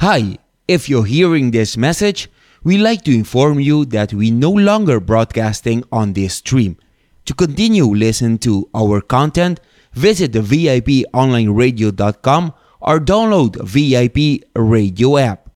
Hi, if you're hearing this message, we'd like to inform you that we no longer broadcasting on this stream. To continue listening to our content, visit the VIPonlineradio.com or download VIP Radio app.